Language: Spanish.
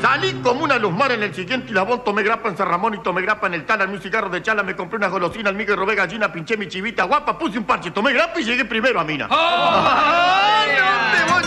Salí como una luz mar en el siguiente Ilabón, tomé grapa en San Ramón y tomé grapa en el Tala, un cigarro de chala, me compré unas golosinas, al migue robé gallina, pinché mi chivita guapa, puse un parche, tomé grapa y llegué primero a Mina. ¡Oh!